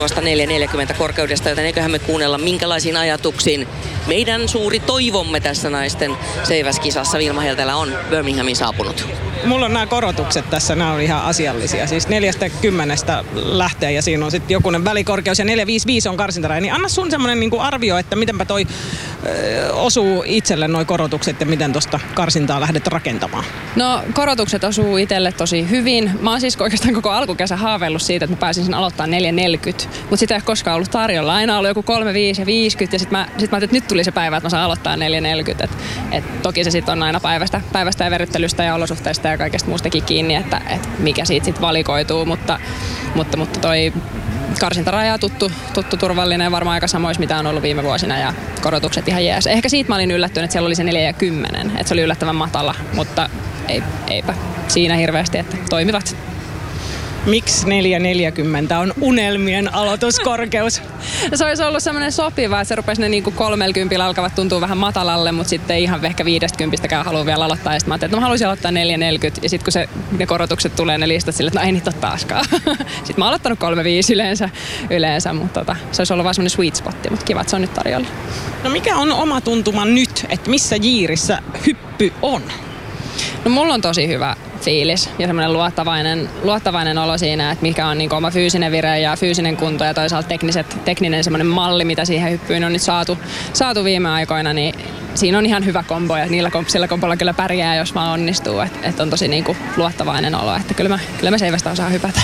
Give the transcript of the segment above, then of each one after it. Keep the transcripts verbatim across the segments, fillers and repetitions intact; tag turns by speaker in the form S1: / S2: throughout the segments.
S1: neljä neljäkymmentä korkeudesta, joten eiköhän me kuunnella minkälaisiin ajatuksiin meidän suuri toivomme tässä naisten seiväskisassa Vilma Heltelä on Birminghamin saapunut.
S2: Mulla on nämä korotukset tässä, nämä on ihan asiallisia. Siis neljästä kymmenestä lähtee ja siinä on sitten jokunen välikorkeus ja neljä viisi viisi on karsintaraja. Niin anna sun semmoinen niinku arvio, että mitenpä toi ö, osuu itselle noi korotukset ja miten tosta karsintaa lähdet rakentamaan.
S3: No korotukset osuu itselle tosi hyvin. Mä oon siis oikeastaan koko alkukesä haaveillut siitä, että mä pääsin sen aloittaa neljä neljäkymmentä. Mutta sitä ei ole koskaan ollut tarjolla. Aina ollut joku kolme viisi ja viisikymmentä ja sit mä, sit mä ajattelin, että nyt tuli se päivä, että mä saan aloittaa neljä neljäkymmentä. Et, et toki se sitten on aina päivästä, päivästä ja verryttelystä ja olosuhteista ja kaikesta muustakin kiinni, että, että mikä siitä sitten valikoituu, mutta, mutta, mutta toi karsintaraja tuttu, tuttu turvallinen ja varmaan aika samoissa, mitä on ollut viime vuosina ja korotukset ihan jees. Ehkä siitä mä olin yllättynyt, että siellä oli se neljä ja kymmenen, että se oli yllättävän matala, mutta ei, eipä siinä hirveästi, että toimivat.
S2: Miksi neljä neljäkymmentä on unelmien aloituskorkeus?
S3: Se olisi ollut semmoinen sopiva, että se rupesi ne niinku kolmelkympillä alkavat tuntua vähän matalalle, mutta sitten ihan ehkä viidestäkympistäkään haluaa vielä aloittaa. Ja sitten mä ajattelin, että mä haluaisin aloittaa neljä neljäkymmentä ja sitten kun se, ne korotukset tulee, ne listat sille, että no ei niitä ole taaskaan. Sitten mä oon aloittanut kolme viisi yleensä, yleensä mutta tota, se olisi ollut vaan semmoinen sweet spotti, mutta kiva, että se on nyt tarjolla.
S2: No mikä on oma tuntuma nyt, että missä jiirissä hyppy on?
S3: No mulla on tosi hyvä fiilis ja semmoinen luottavainen, luottavainen olo siinä, että mikä on niin oma fyysinen vire ja fyysinen kunto ja toisaalta tekniset, tekninen semmoinen malli, mitä siihen hyppyyn on nyt saatu, saatu viime aikoina, niin siinä on ihan hyvä kombo ja niillä komp- sillä kombolla kyllä pärjää, jos vaan onnistuu, että et on tosi niin kuin luottavainen olo, että kyllä mä, kyllä mä seivästä osaan hypätä.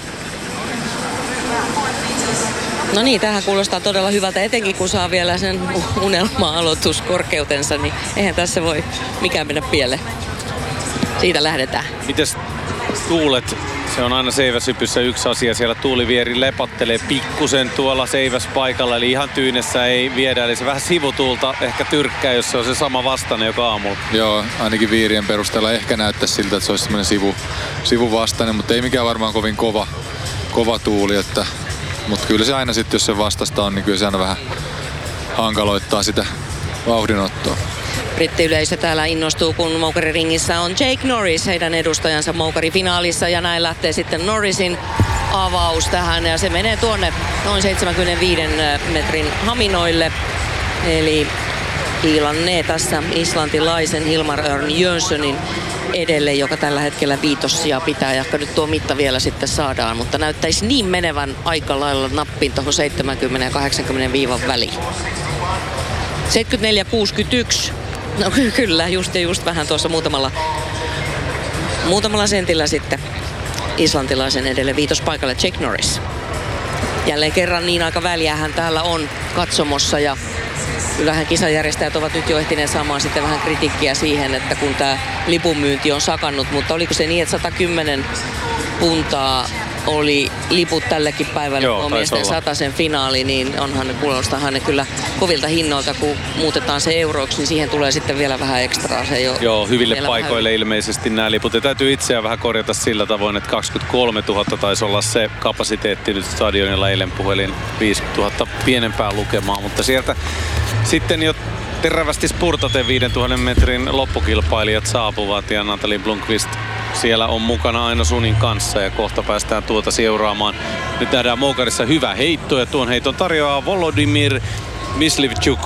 S1: No niin, tähän kuulostaa todella hyvältä, etenkin kun saa vielä sen unelma-aloituskorkeutensa, niin eihän tässä voi mikään mennä pieleen. Siitä lähdetään.
S4: Mites tuulet? Se on aina seiväshypyssä yksi asia. Siellä tuulivieri lepattelee pikkusen tuolla seiväspaikalla, eli ihan tyynessä ei viedä. Eli se vähän sivutuulta ehkä tyrkkää, jos se on se sama vastainen joka aamulla.
S5: Joo, ainakin viirien perusteella ehkä näyttäisi siltä, että se olisi semmoinen sivu, sivuvastainen, mutta ei mikään varmaan kovin kova, kova tuuli. Että, mutta kyllä se aina sitten, jos se vastasta on, niin kyllä se aina vähän hankaloittaa sitä vauhdinottoa.
S1: Brittiyleisö täällä innostuu, kun moukariringissä on Jake Norris, heidän edustajansa moukarifinaalissa, ja näin lähtee sitten Norrisin avaus tähän, ja se menee tuonne noin seitsemänkymmentäviisi metrin haminoille. Eli kiilannee tässä islantilaisen Hilmar Örn Jönssonin edelle, joka tällä hetkellä viitossia pitää, ja nyt tuo mitta vielä sitten saadaan, mutta näyttäisi niin menevän aika lailla nappiin tuohon seitsemänkymmentä ja kahdeksankymmentä viivan väliin. seitsemänkymmentäneljä kuusikymmentäyksi. No kyllä, just ja just vähän tuossa muutamalla, muutamalla sentillä sitten islantilaisen edelle viitospaikalle Jake Norris. Jälleen kerran niin aika väliä hän täällä on katsomossa, ja kyllähän kisajärjestäjät ovat nyt jo ehtineet saamaan sitten vähän kritiikkiä siihen, että kun tämä lipunmyynti on sakannut, mutta oliko se niin, että sata kymmenen puntaa oli liput tällekin päivälle, kun on miesten satasen finaali, niin onhan ne, kuulostahan ne kyllä kovilta hinnoilta, kun muutetaan se euroksi, niin siihen tulee sitten vielä vähän ekstraa. Se jo
S4: Joo, hyville paikoille vähän ilmeisesti nämä liput. Ja täytyy itseään vähän korjata sillä tavoin, että kaksikymmentäkolmetuhatta taisi olla se kapasiteetti nyt stadionilla. Eilen puhelin viisikymmentätuhatta pienempää lukemaa, mutta sieltä sitten jo terävästi spurtaten viisituhatta metrin loppukilpailijat saapuvat, ja Natalie Blomqvist siellä on mukana aina Sunin kanssa, ja kohta päästään tuota seuraamaan. Nyt nähdään moukarissa hyvä heitto, ja tuon heiton tarjoaa Volodymyr Myslivchuk.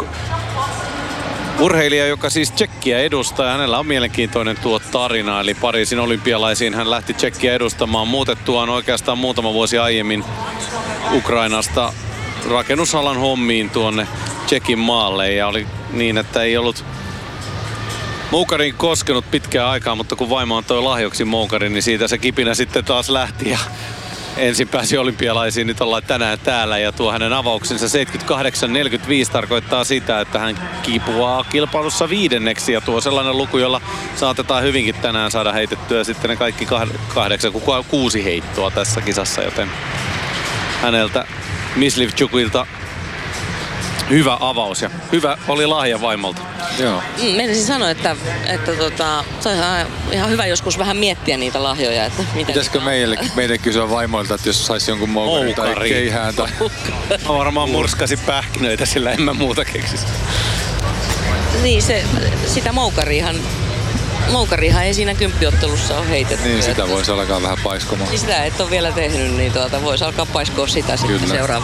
S4: Urheilija, joka siis Tšekkiä edustaa, ja hänellä on mielenkiintoinen tuo tarina. Eli Pariisin olympialaisiin hän lähti Tšekkiä edustamaan muutettuaan oikeastaan muutama vuosi aiemmin Ukrainasta rakennusalan hommiin tuonne Tšekin maalle, ja oli niin, että ei ollut moukariin koskenut pitkään aikaa, mutta kun vaimo antoi lahjoksi moukarin, niin siitä se kipinä sitten taas lähti, ja ensin pääsi olympialaisiin, nyt ollaan tänään täällä, ja tuo hänen avauksensa seitsemänkymmentäkahdeksan neljäkymmentäviisi tarkoittaa sitä, että hän kiipuaa kilpailussa viidenneksi, ja tuo sellainen luku, jolla saatetaan hyvinkin tänään saada heitettyä sitten ne kaikki kahdeksan, kuusi heittoa tässä kisassa, joten häneltä Myslivchukilta hyvä avaus, ja hyvä oli lahja vaimolta.
S5: Joo.
S1: Menisin sanoa, että, että tota, se on ihan, ihan hyvä joskus vähän miettiä niitä lahjoja. Että mitä
S5: pitäisikö meille, meille kysyä vaimoilta, että jos saisi jonkun moukarin tai keihään? Tai...
S4: Mä varmaan murskasin pähkinöitä, sillä en mä muuta keksisi.
S1: Niin, se, sitä moukariihan, moukariihan ei siinä kymppiottelussa ole heitetty.
S5: Niin, sitä voisi alkaa vähän paiskomaan.
S1: Niin sitä et ole vielä tehnyt, niin tuota, voisi alkaa paiskoa sitä sitten seuraavaksi.